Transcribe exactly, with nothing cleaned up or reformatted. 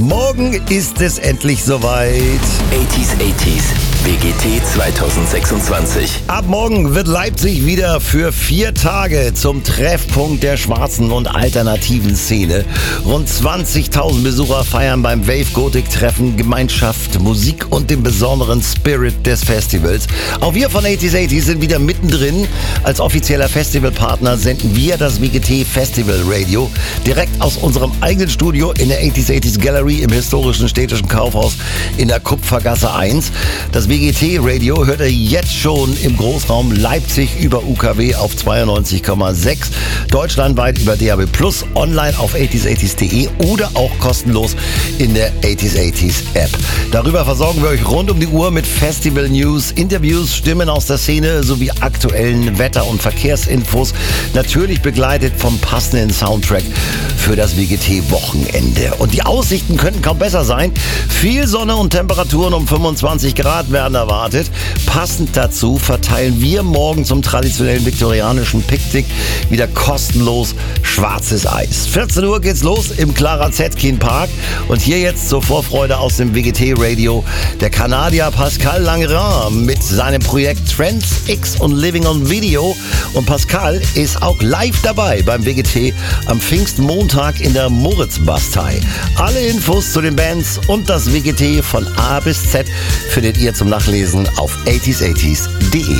Morgen ist es endlich soweit. achtziger, achtziger, W G T zwanzig sechsundzwanzig. Ab morgen wird Leipzig wieder für vier Tage zum Treffpunkt der schwarzen und alternativen Szene. Rund zwanzigtausend Besucher feiern beim Wave-Gothic-Treffen Gemeinschaft, Musik und den besonderen Spirit des Festivals. Auch wir von achtziger, achtziger sind wieder mittendrin. Als offizieller Festivalpartner senden wir das W G T Festival Radio direkt aus unserem eigenen Studio in der achtziger, achtziger Gallery im historischen städtischen Kaufhaus in der Kupfergasse eins. Das W G T Radio hört ihr jetzt schon im Großraum Leipzig über U K W auf zweiundneunzig Komma sechs, deutschlandweit über D A B plus, online auf achtziger, achtziger Punkt de oder auch kostenlos in der achtziger, achtziger App. Darüber versorgen wir euch rund um die Uhr mit Festival-News, Interviews, Stimmen aus der Szene sowie aktuellen Wetter- und Verkehrsinfos. Natürlich begleitet vom passenden Soundtrack für das W G T-Wochenende. Und die Aussichten könnten kaum besser sein. Viel Sonne und Temperaturen um fünfundzwanzig Grad werden erwartet. Passend dazu verteilen wir morgen zum traditionellen viktorianischen Picknick wieder kostenlos schwarzes Eis. vierzehn Uhr geht's los im Clara Zetkin Park. Und hier jetzt zur Vorfreude aus dem W G T-Radio der Kanadier Pascal Langerin mit seinem Projekt Trends X und Living on Video. Und Pascal ist auch live dabei beim W G T am Pfingstmontag in der Moritzbastei. Alle Infos zu den Bands und das W G T von A bis Z findet ihr zum Nachlesen auf achtziger, achtziger Punkt de.